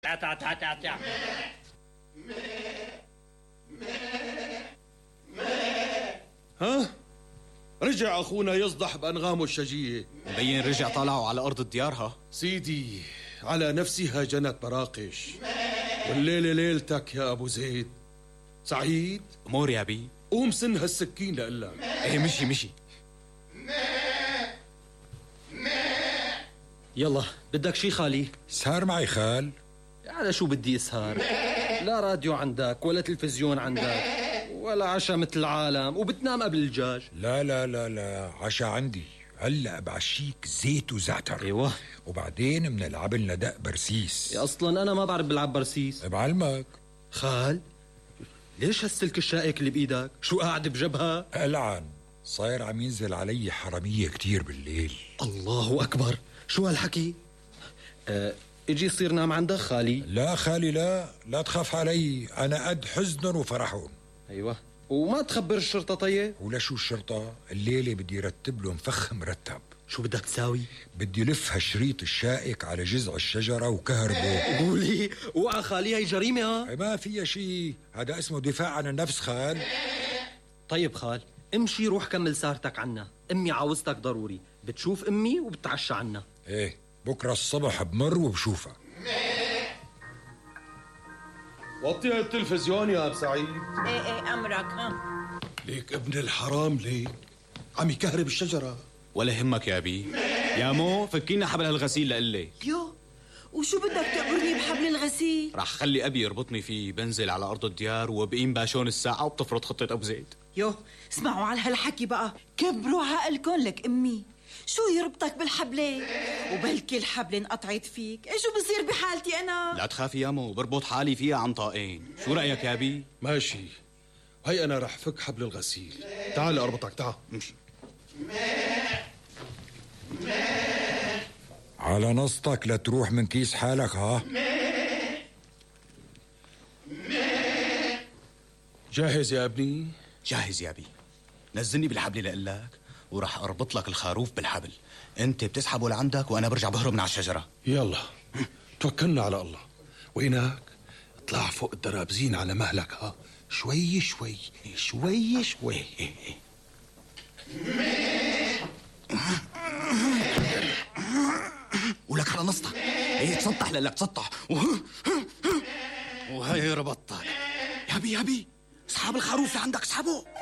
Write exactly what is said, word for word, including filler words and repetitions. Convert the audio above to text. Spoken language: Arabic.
تعال تعال تعال تعال تعال. ها؟ رجع أخونا يصدح بأنغامه الشجية. مبين رجع طالعوا على أرض الديار. ها سيدي، على نفسها جنت براقش، والليلة ليلتك يا أبو زيد. سعيد، أمور يا بي. قوم سن هالسكين لقلك. ايه مشي مشي. يلا بدك شي خالي؟ سهر معي خال. على شو بدي اسهر؟ لا راديو عندك ولا تلفزيون عندك ولا عشاء مثل العالم، وبتنام قبل الجاج. لا لا لا لا، عشاء عندي هلا بعشيك زيت وزعتر. ايوه، وبعدين بنلعب لنا دق برسيس. يا اصلا انا ما بعرف بلعب برسيس. بعلمك. خال، ليش هالسلك الشائك اللي بايدك؟ شو قاعد بجبهة؟ ألعن، صاير عم ينزل علي حرامية كتير بالليل. الله اكبر، شو هالحكي؟ أه اجي يصير نام عندك خالي؟ لا خالي لا، لا تخاف علي، أنا قد حزنهم وفرحهم. ايوه، وما تخبر الشرطة طيب؟ ولا شو الشرطة؟ الليلة بدي رتب لهم فخ مرتب. شو بدك تساوي؟ بدي لف هالشريط الشائك على جذع الشجرة وكهربه. قولي اوعى خالي، هي جريمة. ها ما فيها شي، هذا اسمه دفاع عن النفس خال. طيب خال، امشي روح كمل سهرتك عنا، امي عاوزتك ضروري، بتشوف امي وبتعشى عنا. ايه بكرة الصبح بمر وبشوفها. وطي التلفزيون يا أبو سعيد. ايه ايه امرك. ها ليك ابن الحرام، ليك عم يكهرب الشجرة. ولا همك يا بي. يا مو فكينا حبل هالغسيل لقلي. يو، وشو بدك تقبرني بحبل الغسيل؟ راح خلي أبي يربطني فيه، بنزل على أرض الديار وبقيم باشون الساعة وبتفرض خطة أبو زيد. يو اسمعوا على هالحكي بقى، كبروا عقلكن لك امي. شو يربطك بالحبلة؟ وبلكي الحبل انقطعت فيك، ايش بصير بحالتي انا؟ لا تخافي يا مو، بربط حالي فيها عن طاقين. شو رأيك يا بي؟ ماشي، هي أنا رح فك حبل الغسيل. تعال أربطك، تعال. امشي. على نصتك لا تروح من كيس حالك. ها جاهز يا ابني؟ جاهز يا بي. نزلني بالحبل لقلك وراح أربط لك الخروف بالحبل. انت بتسحبه لعندك وانا برجع بهرب من على الشجرة. يلا توكلنا على الله. وينك؟ اطلع فوق الدرابزين على مهلك. ها شوي شوي شوي شوي. ولك على نصتك. ايه تسطح لك تسطح. وهي ربطتك يا بي. يا بي اسحب الخروف لعندك، اسحبه.